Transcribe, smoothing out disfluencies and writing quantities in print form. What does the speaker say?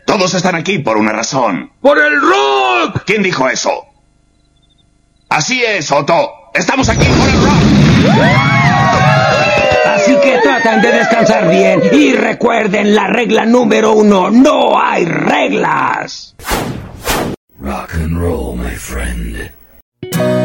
Todos están aquí por una razón. ¡Por el rock! ¿Quién dijo eso? Así es, Otto. Estamos aquí por el rock. Así que tratan de descansar bien y recuerden la regla número 1, no hay reglas. Rock and roll, my friend.